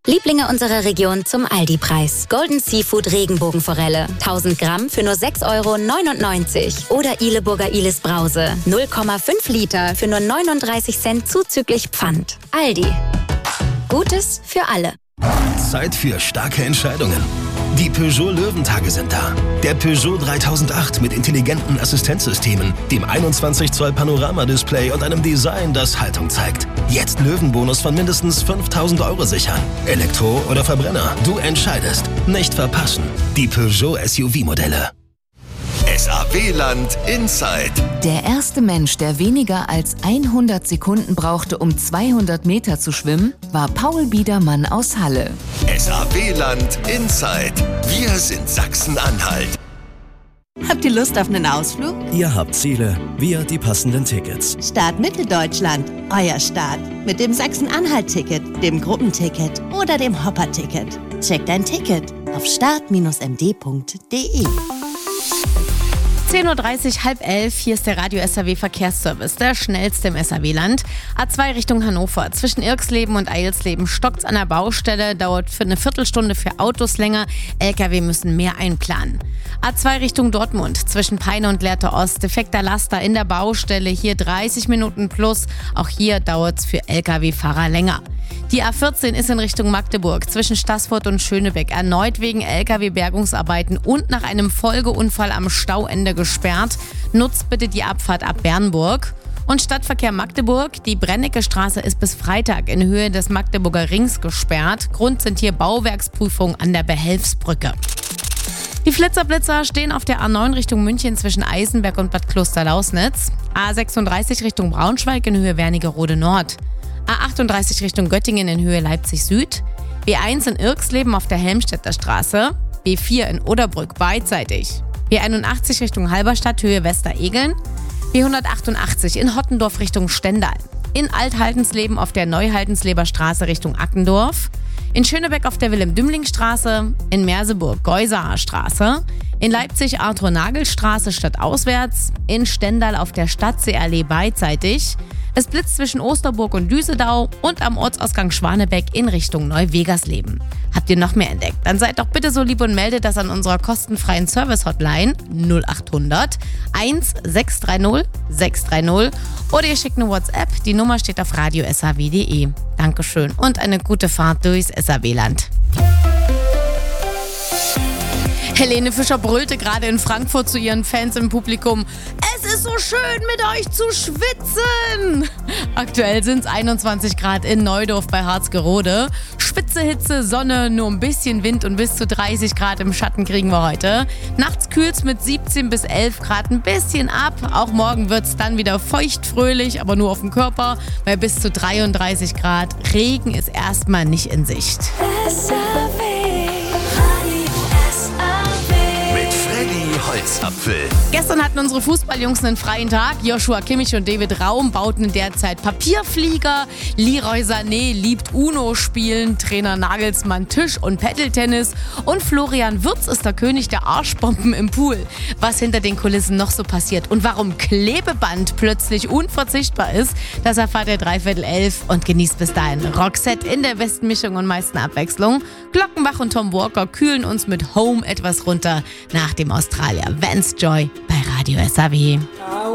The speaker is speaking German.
Lieblinge unserer Region zum Aldi-Preis. Golden Seafood Regenbogenforelle. 1000 Gramm für nur 6,99 € Oder Ihleburger Ilis Brause. 0,5 Liter für nur 39 Cent zuzüglich Pfand. Aldi. Gutes für alle. Zeit für starke Entscheidungen. Die Peugeot Löwentage sind da. Der Peugeot 3008 mit intelligenten Assistenzsystemen, dem 21 Zoll Panoramadisplay und einem Design, das Haltung zeigt. Jetzt Löwenbonus von mindestens 5.000 € sichern. Elektro oder Verbrenner, du entscheidest. Nicht verpassen. Die Peugeot SUV-Modelle. SAW-Land Inside. Der erste Mensch, der weniger als 100 Sekunden brauchte, um 200 Meter zu schwimmen, war Paul Biedermann aus Halle. SAW-Land Inside. Wir sind Sachsen-Anhalt. Habt ihr Lust auf einen Ausflug? Ihr habt Ziele, wir die passenden Tickets. Start Mitteldeutschland, euer Start. Mit dem Sachsen-Anhalt-Ticket, dem Gruppenticket oder dem Hopper-Ticket. Checkt dein Ticket auf start-md.de. 10.30 Uhr, 10:30, hier ist der Radio SAW Verkehrsservice, der schnellste im SAW-Land. A2 Richtung Hannover, zwischen Irxleben und Eilsleben stockt's an der Baustelle, dauert für eine Viertelstunde für Autos länger, LKW müssen mehr einplanen. A2 Richtung Dortmund, zwischen Peine und Lehrte Ost, defekter Laster in der Baustelle, hier 30 Minuten plus, auch hier dauert's für LKW-Fahrer länger. Die A14 ist in Richtung Magdeburg, zwischen Staßfurt und Schönebeck, erneut wegen LKW-Bergungsarbeiten und nach einem Folgeunfall am Stauende gesperrt. Nutzt bitte die Abfahrt ab Bernburg. Und Stadtverkehr Magdeburg, die Brennecke Straße ist bis Freitag in Höhe des Magdeburger Rings gesperrt. Grund sind hier Bauwerksprüfungen an der Behelfsbrücke. Die Flitzer-Blitzer stehen auf der A9 Richtung München zwischen Eisenberg und Bad Kloster-Lausnitz. A36 Richtung Braunschweig in Höhe Wernigerode Nord. A38 Richtung Göttingen in Höhe Leipzig Süd. B1 in Irxleben auf der Helmstedter Straße. B4 in Oderbrück beidseitig. B81 Richtung Halberstadt Höhe Westeregeln. B188 in Hottendorf Richtung Stendal. In Althaltensleben auf der Neuhaltensleber Straße Richtung Ackendorf. In Schönebeck auf der Wilhelm-Dümling-Straße. In Merseburg Geusaer Straße. In Leipzig Arthur-Nagel-Straße stadtauswärts. In Stendal auf der Stadtsee-Allee beidseitig. Es blitzt zwischen Osterburg und Düsedau und am Ortsausgang Schwanebeck in Richtung Neuwegersleben. Habt ihr noch mehr entdeckt? Dann seid doch bitte so lieb und meldet das an unserer kostenfreien Service-Hotline 0800 1630 630 oder ihr schickt eine WhatsApp. Die Nummer steht auf radio.saw.de. Dankeschön und eine gute Fahrt durchs SAW-Land. Helene Fischer brüllte gerade in Frankfurt zu ihren Fans im Publikum: Es ist so schön, mit euch zu schwitzen! Aktuell sind es 21 Grad in Neudorf bei Harzgerode. Spitze Hitze, Sonne, nur ein bisschen Wind und bis zu 30 Grad im Schatten kriegen wir heute. Nachts kühlt's mit 17 bis 11 Grad ein bisschen ab. Auch morgen wird's dann wieder feuchtfröhlich, aber nur auf dem Körper. Bei bis zu 33 Grad. Regen ist erstmal nicht in Sicht. Holzapfel. Gestern hatten unsere Fußballjungs einen freien Tag. Joshua Kimmich und David Raum bauten derzeit Papierflieger. Leroy Sané liebt Uno spielen. Trainer Nagelsmann Tisch- und Paddle-Tennis. Und Florian Wirtz ist der König der Arschbomben im Pool. Was hinter den Kulissen noch so passiert und warum Klebeband plötzlich unverzichtbar ist, das erfahrt ihr 11:15 und genießt bis dahin Roxette in der besten Mischung und meisten Abwechslung. Glockenbach und Tom Walker kühlen uns mit Home etwas runter nach dem Australier Vance Joy bei Radio SAW.